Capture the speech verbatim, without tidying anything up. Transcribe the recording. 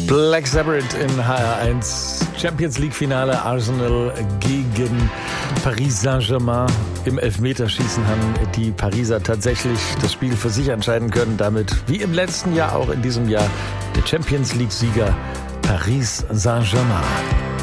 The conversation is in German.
Black Sabbath in H R eins. Champions League Finale Arsenal gegen Paris Saint-Germain. Im Elfmeterschießen haben die Pariser tatsächlich das Spiel für sich entscheiden können. Damit, wie im letzten Jahr, auch in diesem Jahr, der Champions League Sieger Paris Saint-Germain.